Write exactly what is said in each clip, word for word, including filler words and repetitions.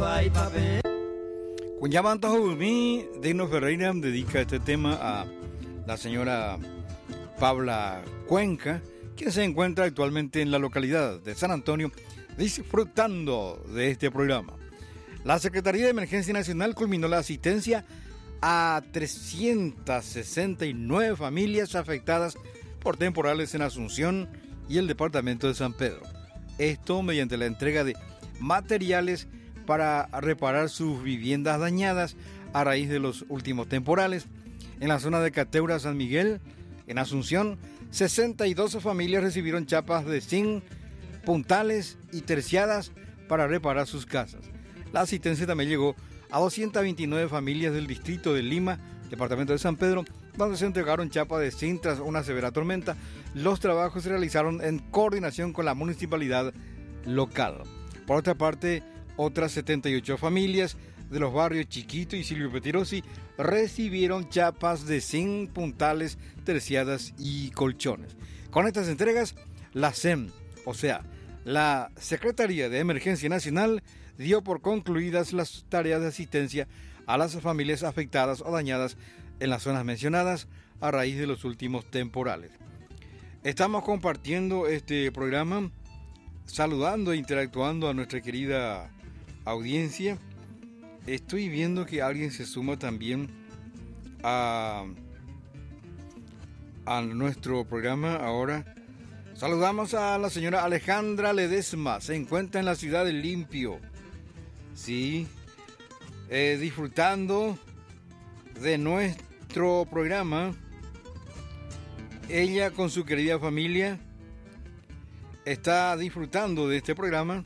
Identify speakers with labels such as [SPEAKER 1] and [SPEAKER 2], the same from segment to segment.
[SPEAKER 1] Cunyaban Tajubí, Dino Ferreira dedica este tema a la señora Paula Cuenca, quien se encuentra actualmente en la localidad de San Antonio disfrutando de este programa. La Secretaría de Emergencia Nacional culminó la asistencia a trescientas sesenta y nueve familias afectadas por temporales en Asunción y el departamento de San Pedro. Esto mediante la entrega de materiales para reparar sus viviendas dañadas a raíz de los últimos temporales. En la zona de Cateura, San Miguel, en Asunción, sesenta y dos familias recibieron chapas de zinc, puntales y terciadas para reparar sus casas. La asistencia también llegó a doscientas veintinueve familias del distrito de Lima, departamento de San Pedro, donde se entregaron chapas de zinc tras una severa tormenta. Los trabajos se realizaron en coordinación con la municipalidad local. Por otra parte, otras setenta y ocho familias de los barrios Chiquito y Silvio Petirosi recibieron chapas de zinc, puntales, terciadas y colchones. Con estas entregas, la S E M, o sea, la Secretaría de Emergencia Nacional, dio por concluidas las tareas de asistencia a las familias afectadas o dañadas en las zonas mencionadas a raíz de los últimos temporales. Estamos compartiendo este programa, saludando e interactuando a nuestra querida audiencia. Estoy viendo que alguien se suma también a, a nuestro programa ahora. Saludamos a la señora Alejandra Ledesma, se encuentra en la ciudad de Limpio. Sí, eh, disfrutando de nuestro programa. Ella con su querida familia está disfrutando de este programa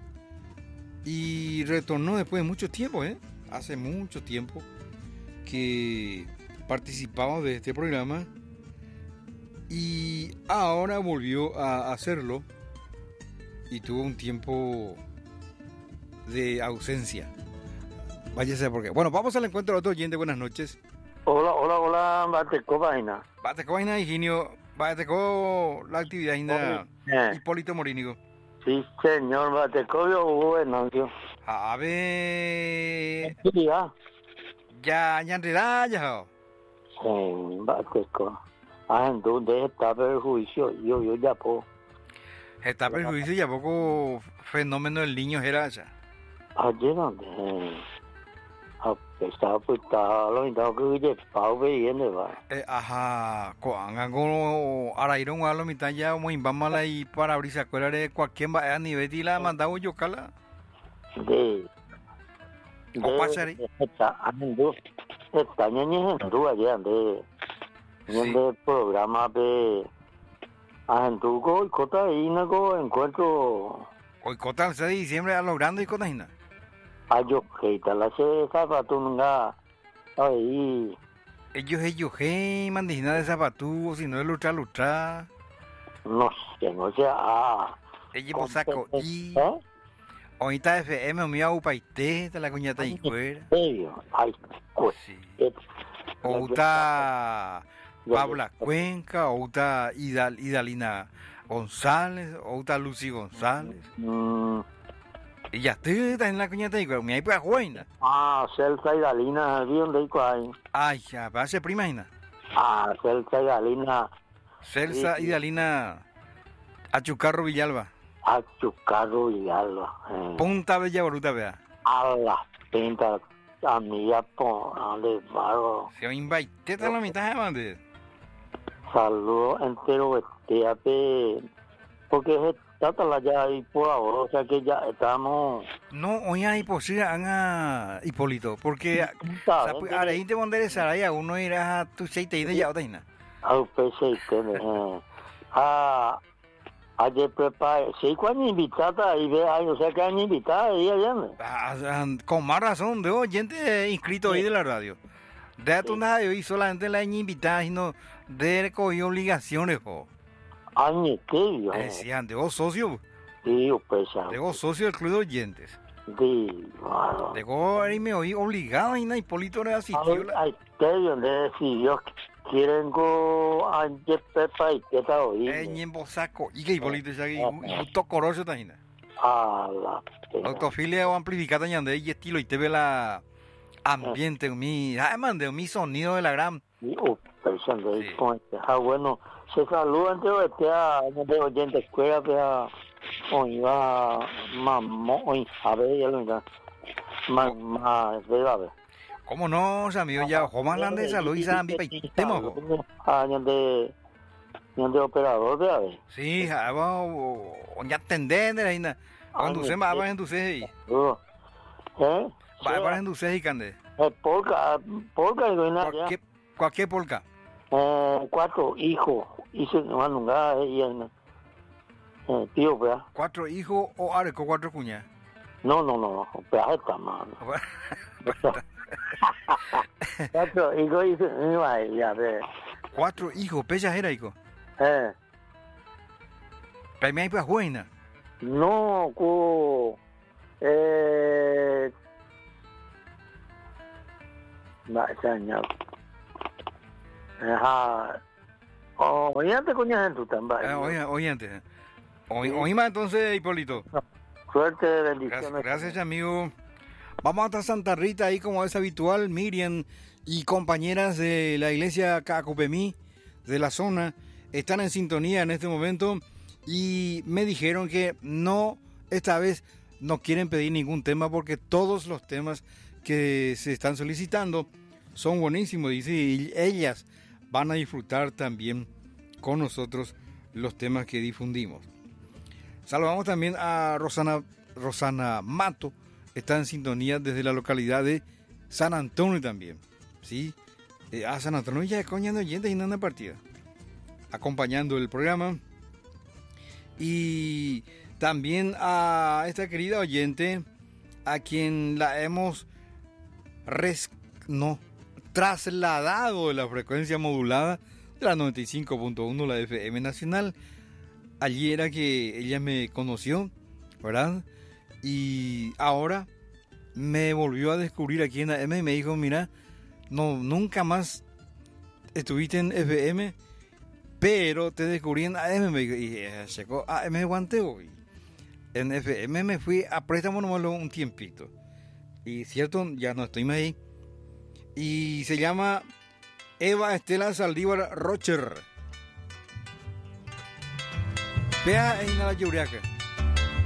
[SPEAKER 1] y retornó después de mucho tiempo, ¿eh? Hace mucho tiempo que participamos de este programa y ahora volvió a hacerlo y tuvo un tiempo de ausencia. Váyase porque... Bueno, vamos al encuentro de otro oyente. Buenas noches.
[SPEAKER 2] Hola, hola, hola, Bateco Vaina.
[SPEAKER 1] Bateco Vaina, Higinio. Bateco la actividad Inda
[SPEAKER 2] eh.
[SPEAKER 1] Hipólito Morínigo.
[SPEAKER 2] Sí, señor, Bateco yo hubo Venancio.
[SPEAKER 1] A ver...
[SPEAKER 2] Ya.
[SPEAKER 1] Ya, ya en realidad, ya.
[SPEAKER 2] Sí, Bateco. Ah, entonces está perjuicio. Yo, yo ya puedo.
[SPEAKER 1] Está perjuicio ya poco fenómeno del niño era ya.
[SPEAKER 2] Ayer donde... Estaba pues estaba lo mitad que yo estaba viendo va.
[SPEAKER 1] Eh, ajá, cuando ahora ir a lo mitad ya muy vamos y para abrir se acuerda de cualquier va a nivel de la mandado yo cala.
[SPEAKER 2] De
[SPEAKER 1] o pasaré.
[SPEAKER 2] Está ando está ñeñe ando allá de de programa de andugo y cota y nago encuentro
[SPEAKER 1] hoy cota el seis de diciembre a logrando y cota ina.
[SPEAKER 2] Ayo que tal hace zapato nunca ahí
[SPEAKER 1] ellos ellos hey mandina de zapato si no es lucha lucha
[SPEAKER 2] no sé no sé ah
[SPEAKER 1] ellos saco y ahorita F M mi upaite de la cuñata y fuera
[SPEAKER 2] ay pues
[SPEAKER 1] outa Paula Cuenca outa Idal Idalina González outa Lucy González
[SPEAKER 2] mm.
[SPEAKER 1] Y ya estoy en la cuñata y me hay para juena.
[SPEAKER 2] Ah, Celsa y Galina, ¿de dónde hay?
[SPEAKER 1] Ay, ya, va a ser prima, Ina.
[SPEAKER 2] Ah, Celsa y Galina.
[SPEAKER 1] Celsa y Galina. Achucarro Villalba.
[SPEAKER 2] Achucarro Villalba.
[SPEAKER 1] Eh. Punta Bella Boruta, vea.
[SPEAKER 2] A la pinta, a mí ya ponle barro.
[SPEAKER 1] Se me invité a la mitad de mande.
[SPEAKER 2] Saludos entero, este, porque es la ya y por ahora, o sea que ya estamos...
[SPEAKER 1] No, hoy hay posible, Ana Hipólito, porque ahora ahí te monderes a uno irá a tu seite y de ya otra.
[SPEAKER 2] A usted seite, a ayer prepara, sí, cuando invitada y ve ahí, o sea que han invitado ahí allá.
[SPEAKER 1] Con más razón, de oyente inscrito ahí de la radio. De tu nada y solamente la invitada, sino de recoger obligaciones, jo.
[SPEAKER 2] Año que yo.
[SPEAKER 1] Decían, de vos socio.
[SPEAKER 2] Sí, pues.
[SPEAKER 1] De vos socio del club de oyentes.
[SPEAKER 2] Sí, bueno.
[SPEAKER 1] De vos ahí me oí obligado y na Hipólito le asistió.
[SPEAKER 2] Ay, que yo le si Dios quieren go a Pepa y que está hoy.
[SPEAKER 1] Eh, ñembo saco. Y que Hipólito ya que justo coroso también.
[SPEAKER 2] a la
[SPEAKER 1] Autofilia o amplificada ñande y estilo y te ve la ambiente mi, además de mi sonido de la gran.
[SPEAKER 2] Uh, persona de sí. Ah, bueno, se saluda entre ustedes de oyente escuela pero hoy va mamá hoy a ver ya lo da. Mamá, de a ver.
[SPEAKER 1] ¿Cómo no, amigo? Ya, Juan Landés, salud y Zambi, temo.
[SPEAKER 2] Ah, ñande ñande operador de a ver.
[SPEAKER 1] Sí, vamos, ya atender ahí na. Cuando se va en tu ceji.
[SPEAKER 2] ¿Eh?
[SPEAKER 1] Va en tu ceji, cande.
[SPEAKER 2] Polka, polka y doina ya.
[SPEAKER 1] ¿Qué cualquier polka?
[SPEAKER 2] Eh, cuatro hijos, hice no nunca ella eh tío, ¿verdad?
[SPEAKER 1] ¿Cuatro hijos o arco cuatro cuñas?
[SPEAKER 2] No, no, no, pero está mal. Cuatro hijos hice no ya ve.
[SPEAKER 1] Cuatro hijos, pella era hijo.
[SPEAKER 2] Eh.
[SPEAKER 1] Pero me hay para buena.
[SPEAKER 2] No, co eh va a ya. Ajá. Oh, oye, antes coña en tu también.
[SPEAKER 1] Eh, oye, oye antes. Oye, oye más entonces, Hipólito.
[SPEAKER 2] Suerte, bendiciones.
[SPEAKER 1] Gracias, gracias, amigo. Vamos hasta Santa Rita, ahí como es habitual, Miriam y compañeras de la iglesia Cacopemí de la zona están en sintonía en este momento y me dijeron que no, esta vez no quieren pedir ningún tema porque todos los temas que se están solicitando son buenísimos, dice, y ellas van a disfrutar también con nosotros los temas que difundimos. Saludamos también a Rosana, Rosana Mato, está en sintonía desde la localidad de San Antonio también, ¿sí? Eh, a San Antonio ya coñando oyentes y no una partida, acompañando el programa. Y también a esta querida oyente, a quien la hemos res, no, trasladado de la frecuencia modulada de la noventa y cinco punto uno, la F M Nacional. Allí era que ella me conoció, ¿verdad? Y ahora me volvió a descubrir aquí en A M y me dijo, mira, no, nunca más estuviste en F M, pero te descubrí en A M, me dijo, y eh, llegó A M guanteo. Y en F M me fui a préstamo nomás un tiempito. Y cierto, ya no estoy más ahí. Y se llama Eva Estela Saldívar Rocher. Vea en la Yuriaca.